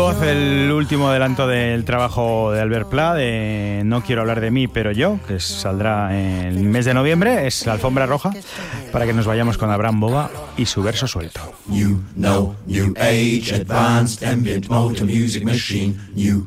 voz el último adelanto del trabajo de Albert Pla, de No quiero hablar de mí, pero yo, que saldrá en el mes de noviembre. Es la alfombra roja para que nos vayamos con Abraham Boba y su verso suelto. New age, advanced ambient motor music machine. New